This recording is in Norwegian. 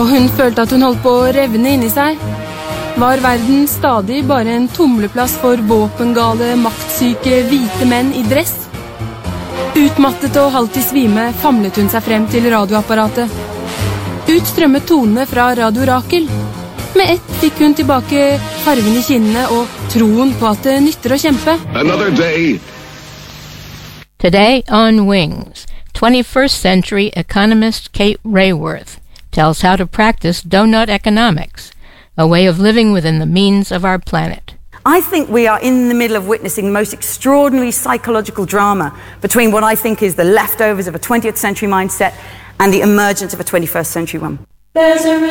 og hun følte at hun holdt på å revne inni seg. Var verden stadig bare en tumleplass for våpengale, maktsyke, hvite menn i dress? Utmattet og halvt i svime famlet hun seg frem til radioapparatet. Ut strømmet tonene fra Radio Rakel. Med ett fikk hun tilbake farven i kinnene og troen på at det nytter å kjempe. Another day. Today on Wings, 21st century economist Kate Raworth tells how to practice donut economics, a way of living within the means of our planet. I think we are in the middle of witnessing the most extraordinary psychological drama between what I think is the leftovers of a 20th century mindset and the emergence of a 21st century one.